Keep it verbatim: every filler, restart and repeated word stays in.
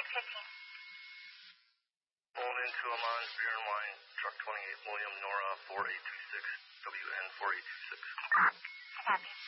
fifteen. Pulling into Amon's Beer and Wine, truck twenty-eight, William Nora four eight two six, W N four eight two six. Copy.